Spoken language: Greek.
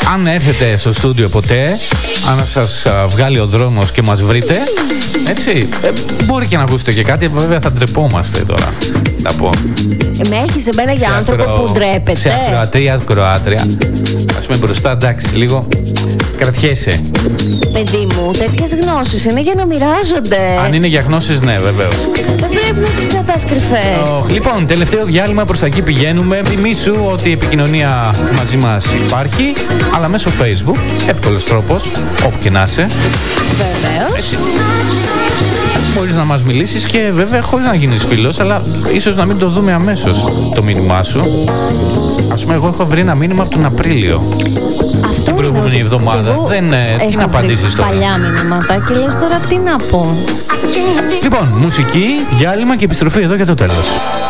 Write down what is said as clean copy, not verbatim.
αν έρθετε στο στούντιο ποτέ, αν σας βγάλει ο δρόμος και μας βρείτε, έτσι, μπορεί και να ακούσετε και κάτι. Βέβαια θα ντρεπόμαστε τώρα, να πω. Με έχεις εμένα για άνθρωπο που ντρέπεται. Σε ακροατρία, Κροάτρια. Ας πούμε μπροστά, εντάξει, λίγο κρατιέσαι. Παιδί μου, τέτοιες γνώσεις είναι για να μοιράζονται. Αν είναι για γνώσεις, ναι, βεβαίως. Δεν πρέπει να τις κρατάς κρυφές. Λοιπόν, τελευταίο διάλειμμα, προς τα εκεί πηγαίνουμε. Θυμήσου ότι η επικοινωνία μαζί μας υπάρχει, αλλά μέσω Facebook. Εύκολος τρόπος, όπου και να είσαι. Βεβαίως. Μπορείς να μας μιλήσεις και βέβαια χωρίς να γίνεις φίλος, αλλά ίσως να μην το δούμε αμέσως το μήνυμά σου. Ας πούμε, εγώ έχω βρει ένα μήνυμα από τον Απρίλιο. Αυτό την προηγούμενη εβδομάδα. Τι να απαντήσεις τώρα. Παλιά μηνύματα και λες τώρα τι να πω. Λοιπόν, μουσική, διάλειμμα και επιστροφή εδώ για το τέλος.